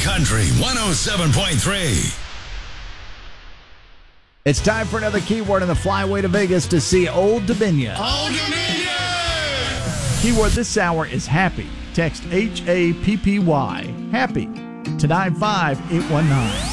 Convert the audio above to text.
Country 107.3. It's time for another keyword on the flyway to Vegas to see Old Dominion. Old Dominion! Keyword this hour is happy. Text HAPPY, happy, to 95819.